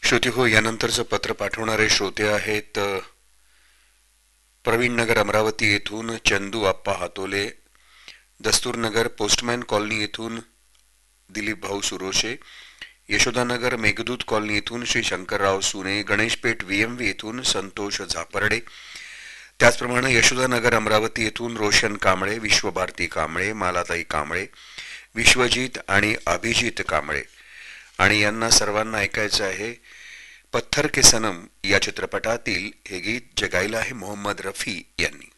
श्रोते हो, यानंतरचं पत्र पाठवणारे श्रोते आहेत प्रवीण नगर अमरावती येथून चंदू आप्पा हातोले, दस्तूरनगर पोस्टमॅन कॉलनी येथून दिलीप भाऊ सुरोशे, यशोदानगर मेघदूत कॉलनी येथून श्री शंकरराव सुने, गणेशपेठ VMV येथून संतोष झापरडे, त्याचप्रमाणे यशोदानगर अमरावती येथून रोशन कांबळे, विश्वभारती कांबळे, मालाताई कांबळे, विश्वजित आणि अभिजित कांबळे, आणि यांना सर्वांना ऐकायचं आहे पत्थर के सनम या चित्रपटातील हे गीत जे गायलं आहे मोहम्मद रफी यांनी.